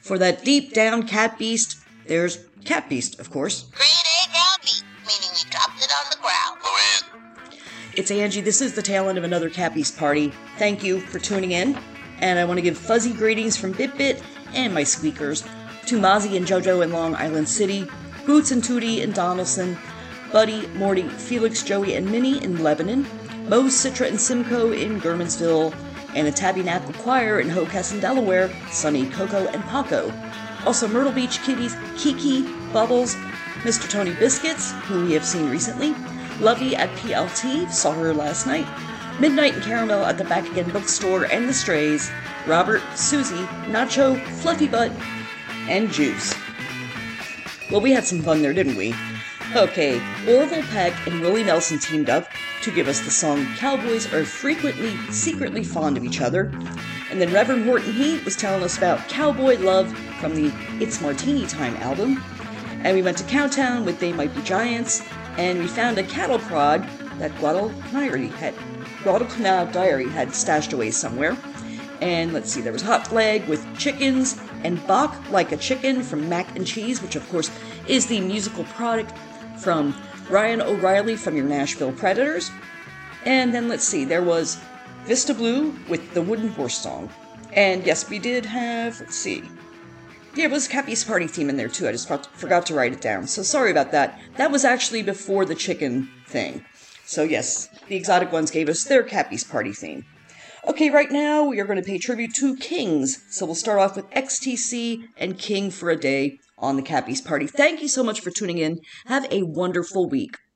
For that deep down cat beast, there's Cat Beast, of course. Green egg ground beef, meaning we dropped it on the ground. Louise. It's Angie. This is the tail end of another Cat Beast party. Thank you for tuning in. And I want to give fuzzy greetings from BitBit and my squeakers to Mozzie and JoJo in Long Island City, Boots and Tootie in Donaldson, Buddy, Morty, Felix, Joey, and Minnie in Lebanon, Mo, Citra, and Simcoe in Gurmansville, and the Tabernacle Choir in Hockessin, Delaware, Sunny, Coco, and Paco. Also Myrtle Beach Kitties, Kiki, Bubbles, Mr. Tony Biscuits, who we have seen recently, Lovey at PLT, saw her last night, Midnight and Caramel at the Back Again Bookstore and the Strays, Robert, Susie, Nacho, Fluffy Butt, and Juice. Well, we had some fun there, didn't we? Okay, Orville Peck and Willie Nelson teamed up to give us the song Cowboys Are Frequently Secretly Fond of Each Other. And then Reverend Horton Heat was telling us about Cowboy Love from the It's Martini Time album. And we went to Cowtown with They Might Be Giants, and we found a cattle prod that Guadalcanal Diary had stashed away somewhere. And let's see, there was Hot Leg with Chickens, and Bach Like a Chicken from Mac and Cheese, which of course is the musical product from Ryan O'Reilly from your Nashville Predators. And then let's see, there was Vista Blue with the Wooden Horse song. And yes, we did have, let's see, yeah, it was Cat Beast Party theme in there too. I just forgot to write it down, so sorry about that. That was actually before the chicken thing. So yes, the Exotic Ones gave us their Cat Beast Party theme. Okay, right now we are going to pay tribute to Kings. So we'll start off with XTC and King for a Day on the Cat Beast Party. Thank you so much for tuning in. Have a wonderful week.